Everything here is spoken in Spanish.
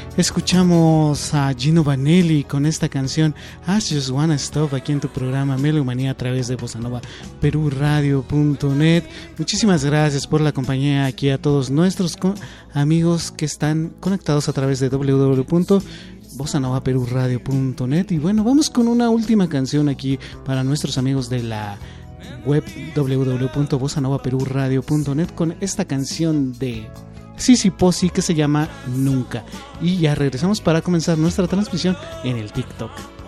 Escuchamos a Gino Vanelli con esta canción I Just Wanna Stop aquí en tu programa Melomanía a través de Bossa Nova Peruradio.net. Muchísimas gracias por la compañía aquí a todos nuestros amigos que están conectados a través de www.bossanovaperuradio.net. Y bueno, vamos con una última canción aquí para nuestros amigos de la web www.bossanovaperuradio.net con esta canción de Sisi Posi que se llama Nunca. Y ya regresamos para comenzar nuestra transmisión en el TikTok.